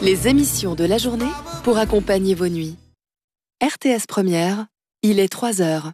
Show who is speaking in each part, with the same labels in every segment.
Speaker 1: Les émissions de la journée pour accompagner vos nuits. RTS Première, il est 3h.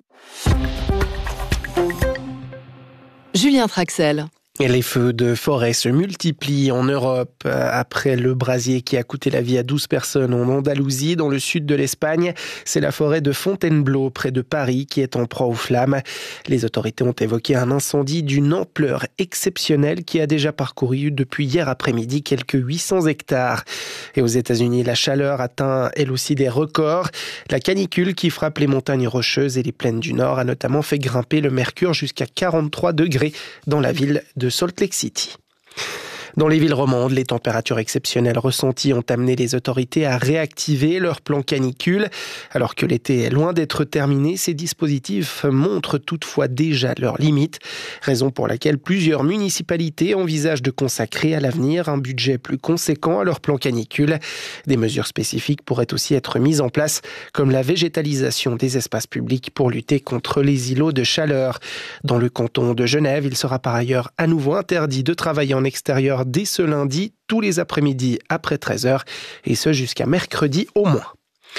Speaker 1: Julien Traxel.
Speaker 2: Et les feux de forêt se multiplient en Europe après le brasier qui a coûté la vie à 12 personnes en Andalousie, dans le sud de l'Espagne. C'est la forêt de Fontainebleau, près de Paris, qui est en proie aux flammes. Les autorités ont évoqué un incendie d'une ampleur exceptionnelle qui a déjà parcouru depuis hier après-midi quelques 800 hectares. Et aux États-Unis, la chaleur atteint elle aussi des records. La canicule qui frappe les montagnes rocheuses et les plaines du Nord a notamment fait grimper le mercure jusqu'à 43 degrés dans la ville de Salt Lake City. Dans les villes romandes, les températures exceptionnelles ressenties ont amené les autorités à réactiver leur plan canicule. Alors que l'été est loin d'être terminé, ces dispositifs montrent toutefois déjà leurs limites. Raison pour laquelle plusieurs municipalités envisagent de consacrer à l'avenir un budget plus conséquent à leur plan canicule. Des mesures spécifiques pourraient aussi être mises en place, comme la végétalisation des espaces publics pour lutter contre les îlots de chaleur. Dans le canton de Genève, il sera par ailleurs à nouveau interdit de travailler en extérieur dès ce lundi, tous les après-midi après 13h, et ce jusqu'à mercredi au moins.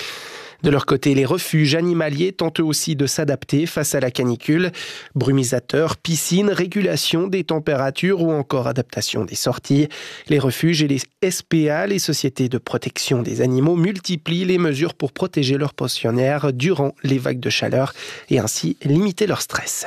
Speaker 2: De leur côté, les refuges animaliers tentent eux aussi de s'adapter face à la canicule. Brumisateurs, piscines, régulation des températures ou encore adaptation des sorties. Les refuges et les SPA, les sociétés de protection des animaux, multiplient les mesures pour protéger leurs pensionnaires durant les vagues de chaleur et ainsi limiter leur stress.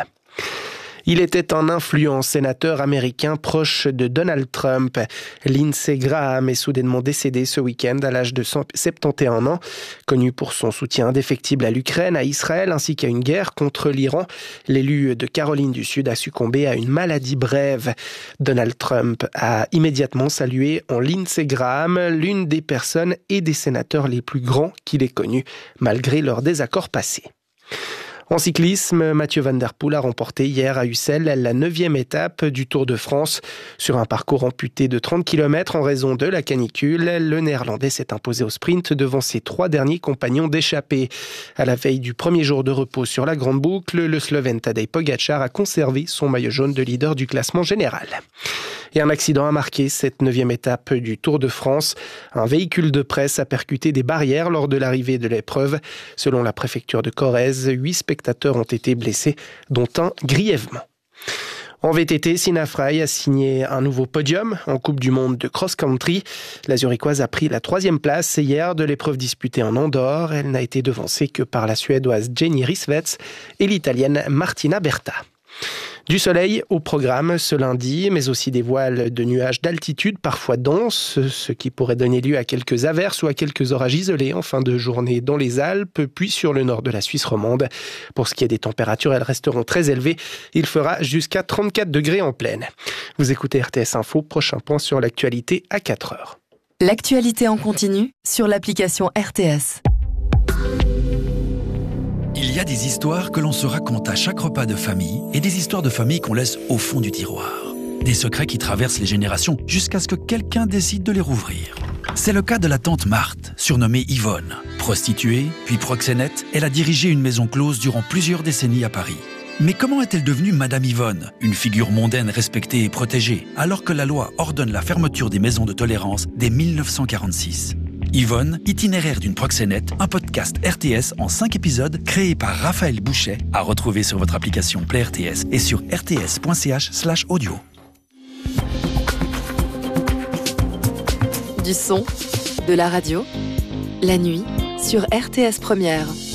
Speaker 2: Il était un influent sénateur américain proche de Donald Trump. Lindsey Graham est soudainement décédé ce week-end à l'âge de 71 ans. Connu pour son soutien indéfectible à l'Ukraine, à Israël ainsi qu'à une guerre contre l'Iran, l'élu de Caroline du Sud a succombé à une maladie brève. Donald Trump a immédiatement salué en Lindsey Graham l'une des personnes et des sénateurs les plus grands qu'il ait connus, malgré leurs désaccords passés. En cyclisme, Mathieu Van Der Poel a remporté hier à Ussel la 9e étape du Tour de France. Sur un parcours amputé de 30 km en raison de la canicule, le Néerlandais s'est imposé au sprint devant ses 3 derniers compagnons d'échappée. À la veille du premier jour de repos sur la Grande Boucle, le Slovène Tadej Pogačar a conservé son maillot jaune de leader du classement général. Et un accident a marqué cette 9e étape du Tour de France. Un véhicule de presse a percuté des barrières lors de l'arrivée de l'épreuve. Selon la préfecture de Corrèze, 8 spectateurs ont été blessés, dont un grièvement. En VTT, Sina Frey a signé un nouveau podium en Coupe du Monde de cross-country. La Zurichoise a pris la 3e place hier de l'épreuve disputée en Andorre. Elle n'a été devancée que par la Suédoise Jenny Rissveds et l'Italienne Martina Berta. Du soleil au programme ce lundi, mais aussi des voiles de nuages d'altitude, parfois denses, ce qui pourrait donner lieu à quelques averses ou à quelques orages isolés en fin de journée dans les Alpes, puis sur le nord de la Suisse romande. Pour ce qui est des températures, elles resteront très élevées. Il fera jusqu'à 34 degrés en plaine. Vous écoutez RTS Info, prochain point sur l'actualité à 4h.
Speaker 1: L'actualité en continu sur l'application RTS.
Speaker 3: Il y a des histoires que l'on se raconte à chaque repas de famille et des histoires de famille qu'on laisse au fond du tiroir. Des secrets qui traversent les générations jusqu'à ce que quelqu'un décide de les rouvrir. C'est le cas de la tante Marthe, surnommée Yvonne. Prostituée, puis proxénète, elle a dirigé une maison close durant plusieurs décennies à Paris. Mais comment est-elle devenue Madame Yvonne, une figure mondaine respectée et protégée, alors que la loi ordonne la fermeture des maisons de tolérance dès 1946 ? Yvonne, itinéraire d'une proxénète, un podcast RTS en 5 épisodes créé par Raphaël Bouchet, à retrouver sur votre application Play RTS et sur rts.ch/audio.
Speaker 1: Du son, de la radio, la nuit sur RTS Première.